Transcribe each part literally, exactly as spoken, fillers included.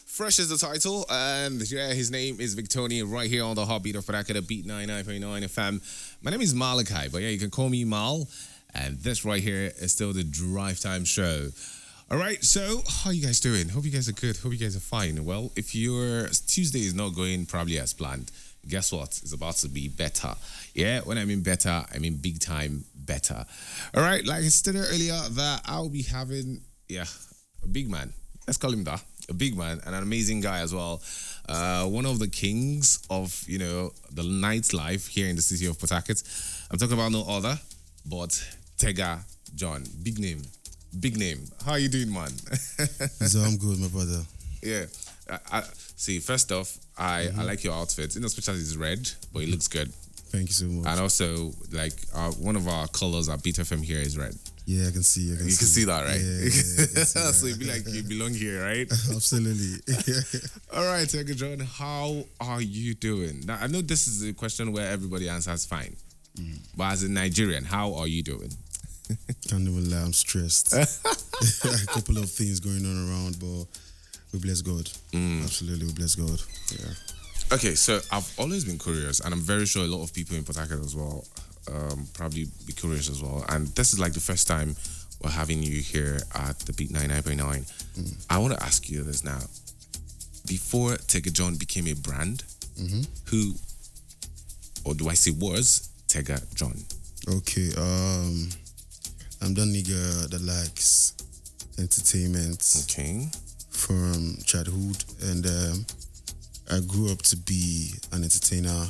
Fresh is the title, and yeah, his name is Victonian right here on the Heartbeat of Parakada Beat ninety-nine point nine F M. My name is Malachi, but yeah, you can call me Mal, and this right here is still the Drive Time Show. All right, so how you guys doing? Hope you guys are good. Hope you guys are fine. Well, if your Tuesday is not going probably as planned, guess what? It's about to be better. Yeah, when I mean better, I mean big time better. All right, like I stated earlier that I'll be having, yeah, a big man. Let's call him that. A big man and an amazing guy as well. Uh, one of the kings of, you know, the nightlife here in the city of Port Harcourt. I'm talking about no other but Tega John. Big name. Big name. How are you doing, man? So I'm good, my brother. Yeah. I, I, see, first off, I, mm-hmm. I like your outfit. You know, especially it's red, but it looks good. Thank you so much. And also, like, uh, one of our colors at Beat F M here is red. Yeah, I can see. I can you see. can see that, right? Yeah, yeah, yeah, that. So you be like, you belong here, right? Absolutely. All right, Tega John, how are you doing? Now, I know this is a question where everybody answers fine. Mm. But as a Nigerian, how are you doing? Can't even lie, I'm stressed. A couple of things going on around, but we bless God. Mm. Absolutely, we bless God. Yeah. Okay, so I've always been curious, and I'm very sure a lot of people in Port Harcourt as well um, probably be curious as well. And this is like the first time we're having you here at the Beat ninety-nine point nine. Mm. I want to ask you this now. Before Tega John became a brand, mm-hmm. who, or do I say was, Tega John? Okay, um, I'm the nigga that likes entertainment. Okay. From childhood, and um, I grew up to be an entertainer.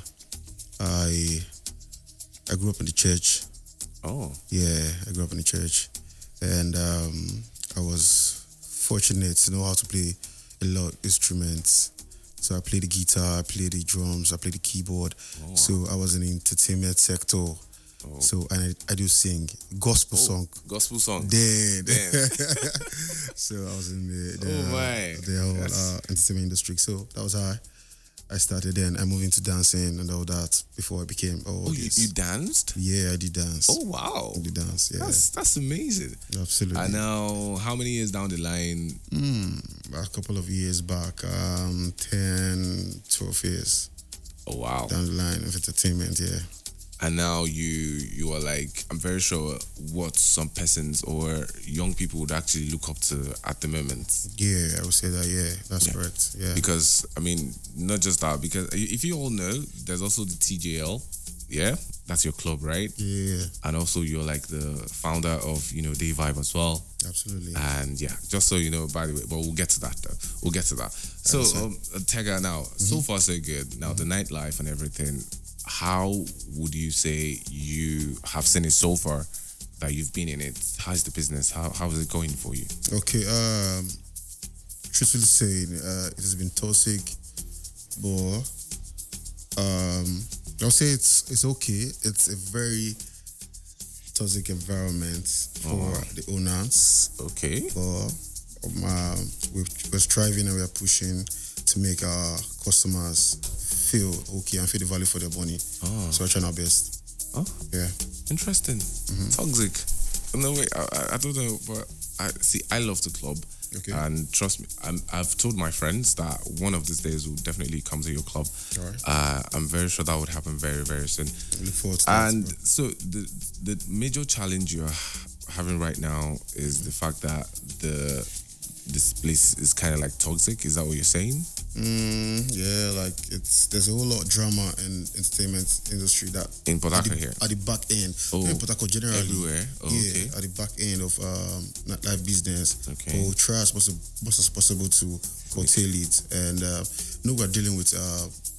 I I grew up in the church. Oh. Yeah, I grew up in the church, and um, I was fortunate to know how to play a lot of instruments. So I play the guitar, I play the drums, I play the keyboard. Oh, wow. So I was in the entertainment sector. Oh. So and I, I do sing gospel oh, song. Gospel song. Damn. Damn. So I was in the, the, oh my. the whole yes. uh, entertainment industry. So that was how I started. Then I moved into dancing and all that before I became all oh, this. You, you danced? Yeah, I did dance. Oh wow. I did dance, yeah. That's that's amazing. Absolutely. And now how many years down the line? Mm, a couple of years back, um, ten, twelve years. Oh wow. Down the line of entertainment, yeah. And now you you are like, I'm very sure what some persons or young people would actually look up to at the moment. Yeah, I would say that, yeah, that's yeah. correct. Yeah. Because, I mean, not just that, because if you all know, there's also the T J L, yeah? That's your club, right? Yeah. And also you're like the founder of, you know, Day Vibe as well. Absolutely. And yeah, just so you know, by the way, but we'll get to that though. We'll get to that. So, um, Tega, now, mm-hmm. so far so good. Now, mm-hmm. the nightlife and everything, how would you say you have seen it so far that you've been in it? How's the business? How how is it going for you? Okay, um, truthfully saying, uh, it has been toxic, but um, I'll say it's it's okay. It's a very toxic environment for oh. the owners. Okay. But um, we're, we're striving and we're pushing to make our customers feel okay and feel the value for their money. Oh. So we're trying our best. Oh, yeah. Interesting. Mm-hmm. Toxic. No way. I, I don't know, but I see. I love the club. Okay. And trust me, I'm, I've told my friends that one of these days will definitely come to your club. All right. Uh, I'm very sure that would happen very, very soon. I look forward to that. And so the the major challenge you're having right now is the fact that the this place is kind of like toxic. Is that what you're saying? Mm, yeah, like it's there's a whole lot of drama in entertainment industry that in Port Harcourt here at the back end. Oh, in Port Harcourt generally, everywhere. Oh, yeah, okay. At the back end of um, nightlife business. Okay. We'll try as much as, much as possible to curtail it, and uh, you know we're dealing with uh,